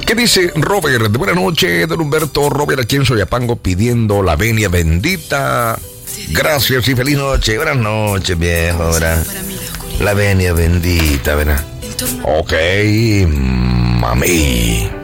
¿Qué dice Robert? Buenas noches, don Humberto. Robert aquí en Soyapango pidiendo la venia bendita. Gracias y feliz noche. Buenas noches, viejo, ¿verdad? La venia bendita, ¿verdad? Ok, mami.